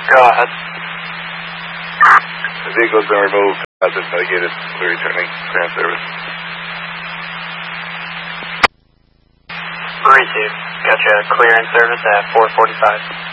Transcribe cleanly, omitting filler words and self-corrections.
Go ahead. The vehicle's been removed. As it's navigated. We're returning ground service. Received. Gotcha. Clear in service at 4:45.